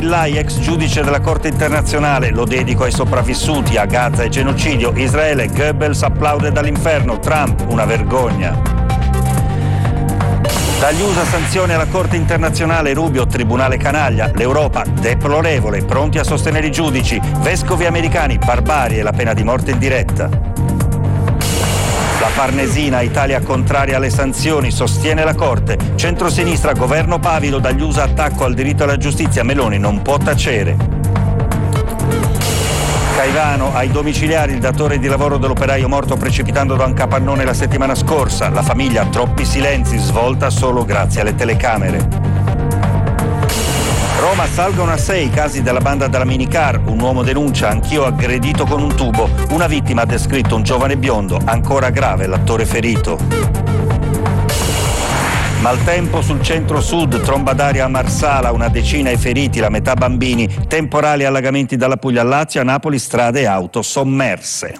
Lai, ex giudice della Corte internazionale, lo dedico ai sopravvissuti, a Gaza e genocidio, Israele, Goebbels applaude dall'inferno, Trump, una vergogna. Dagli USA sanzioni alla Corte internazionale, Rubio, tribunale canaglia, l'Europa, deplorevole, pronti a sostenere i giudici, vescovi americani, barbarie, la pena di morte in diretta. La Farnesina, Italia contraria alle sanzioni, sostiene la Corte. Centrosinistra, governo pavido, dagli USA attacco al diritto alla giustizia, Meloni non può tacere. Caivano, ai domiciliari il datore di lavoro dell'operaio morto precipitando da un capannone la settimana scorsa. La famiglia, troppi silenzi, svolta solo grazie alle telecamere. Roma, salgono a 6 i casi della banda della minicar. Un uomo denuncia, anch'io aggredito con un tubo. Una vittima ha descritto un giovane biondo, ancora grave l'attore ferito. Maltempo sul centro-sud, tromba d'aria a Marsala, una decina i feriti, la metà bambini. Temporali allagamenti dalla Puglia al Lazio, a Napoli strade e auto sommerse.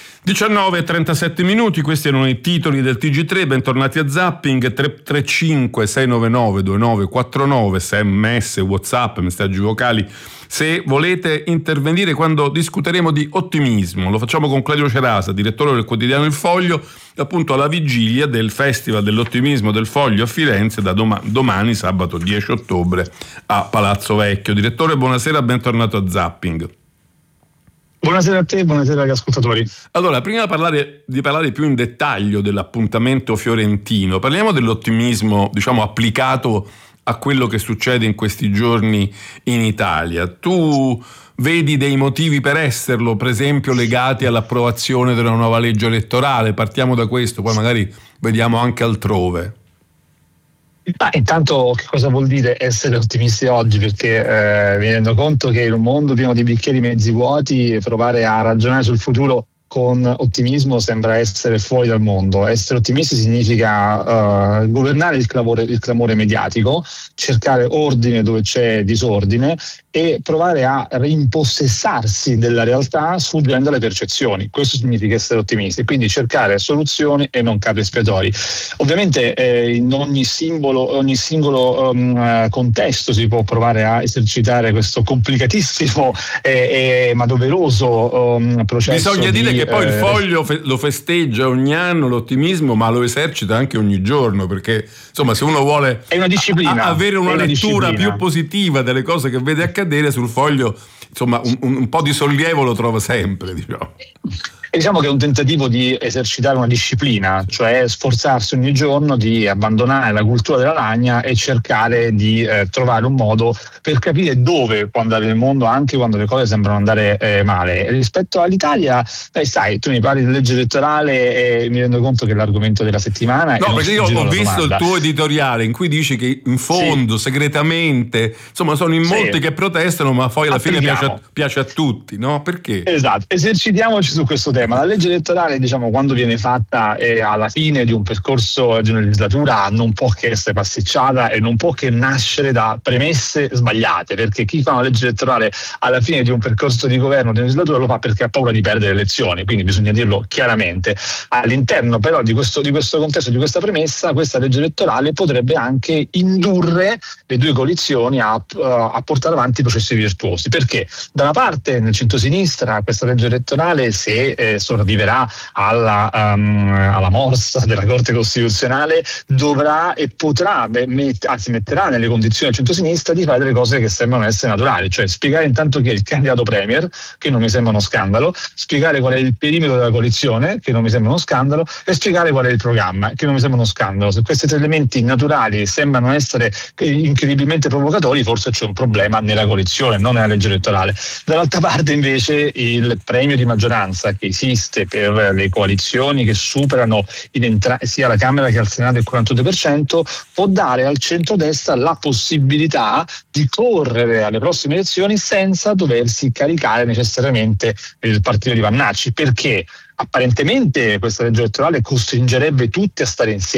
19:37, questi erano i titoli del TG3, bentornati a Zapping. 335 699 2949, SMS, WhatsApp, messaggi vocali, se volete intervenire quando discuteremo di ottimismo. Lo facciamo con Claudio Cerasa, direttore del quotidiano Il Foglio, appunto alla vigilia del Festival dell'Ottimismo del Foglio a Firenze, da domani, sabato 10 ottobre, a Palazzo Vecchio. Direttore, buonasera, bentornato a Zapping. Buonasera a te, buonasera agli ascoltatori. Allora, prima di parlare più in dettaglio dell'appuntamento fiorentino, parliamo dell'ottimismo, diciamo, applicato a quello che succede in questi giorni in Italia. Tu vedi dei motivi per esserlo, per esempio legati all'approvazione della nuova legge elettorale? Partiamo da questo, poi magari vediamo anche altrove. Intanto, che cosa vuol dire essere ottimisti oggi? Perché mi rendo conto che in un mondo pieno di bicchieri mezzi vuoti, provare a ragionare sul futuro con ottimismo sembra essere fuori dal mondo. Essere ottimisti significa governare il clamore mediatico, cercare ordine dove c'è disordine e provare a rimpossessarsi della realtà sfuggendo alle percezioni. Questo significa essere ottimisti, quindi cercare soluzioni e non capri espiatori. Ovviamente in ogni singolo contesto si può provare a esercitare questo complicatissimo ma doveroso processo. Bisogna dire che poi il Foglio lo festeggia ogni anno l'ottimismo, ma lo esercita anche ogni giorno, perché insomma, se uno vuole è una disciplina, avere una lettura più positiva delle cose che vede accadere sul Foglio, insomma un po' di sollievo lo trova sempre, diciamo. E diciamo che è un tentativo di esercitare una disciplina, cioè sforzarsi ogni giorno di abbandonare la cultura della lagna e cercare di trovare un modo per capire dove può andare il mondo, anche quando le cose sembrano andare male. Rispetto all'Italia, sai, tu mi parli di legge elettorale e mi rendo conto che è l'argomento della settimana. No, perché io ho visto il tuo editoriale in cui dici che in fondo, segretamente, insomma, sono in molti che protestano, ma poi alla fine piace a tutti, no? Perché? Esatto, esercitiamoci su questo tema. La legge elettorale, diciamo, quando viene fatta alla fine di un percorso di una legislatura, non può che essere pasticciata e non può che nascere da premesse sbagliate, perché chi fa una legge elettorale alla fine di un percorso di governo di una legislatura lo fa perché ha paura di perdere le elezioni, quindi bisogna dirlo chiaramente. All'interno però di questo contesto, di questa premessa, questa legge elettorale potrebbe anche indurre le due coalizioni a portare avanti processi virtuosi, perché da una parte nel centrosinistra questa legge elettorale, se sopravviverà alla morsa della Corte Costituzionale, dovrà e potrà, anzi metterà nelle condizioni del centrosinistra di fare delle cose che sembrano essere naturali, cioè spiegare intanto chi è il candidato premier, che non mi sembra uno scandalo, spiegare qual è il perimetro della coalizione, che non mi sembra uno scandalo, e spiegare qual è il programma, che non mi sembra uno scandalo. Se questi tre elementi naturali sembrano essere incredibilmente provocatori, forse c'è un problema nella coalizione, non nella legge elettorale. Dall'altra parte invece il premio di maggioranza che esiste per le coalizioni che superano sia alla Camera che al Senato il 42% può dare al centrodestra la possibilità di correre alle prossime elezioni senza doversi caricare necessariamente il partito di Vannacci, perché apparentemente questa legge elettorale costringerebbe tutti a stare insieme.